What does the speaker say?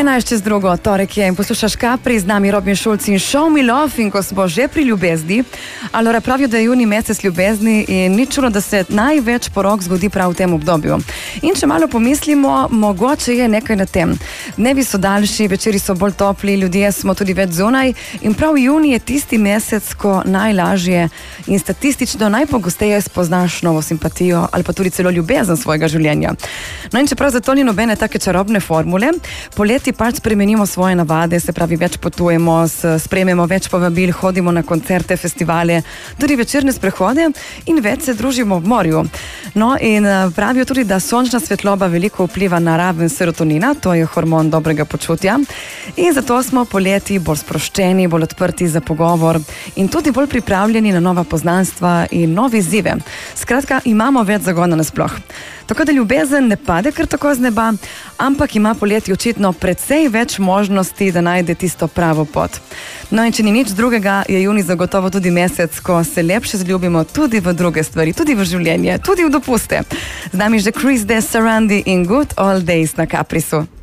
12:02, torek je in poslušaš Capri, z nami Robin Schulz in Show Me Love, in ko smo že pri ljubezni, allora pravijo, da je juni mesec ljubezni in ni čudno, da se največ porok zgodi prav v tem obdobju. In če malo pomislimo, mogoče je nekaj na tem. Dnevi so daljši, večeri so bolj topli, ljudje smo tudi več zunaj in prav juni je tisti mesec, ko najlažje in statistično najpogosteje spoznaš novo simpatijo ali pa tudi celo ljubezen svojega življenja. No in čeprav zato ni nobene take čarobne formule, poleti pač spremenimo svoje navade, se pravi več potujemo, sprejmemo več povabil, hodimo na koncerte, festivale, tudi večerne sprehode in več se družimo v morju. No in pravijo tudi, da sončna svetloba veliko vpliva na raven serotonina, to je hormon dobrega počutja, in zato smo poleti bolj sproščeni, bolj odprti za pogovor in tudi bolj pripravljeni na nova poznanstva in nove izzive. Skratka, imamo več zagona nasploh. Tako da ljubezen ne pade kar tako z neba, ampak ima poleti očitno precej več možnosti, da najde tisto pravo pot. No in če ni nič drugega, je juni zagotovo tudi mesec, ko se lepše zljubimo tudi v druge stvari, tudi v življenje, tudi v dopuste. Z nami že Chris De Sarandi in Good Old Days na Caprisu.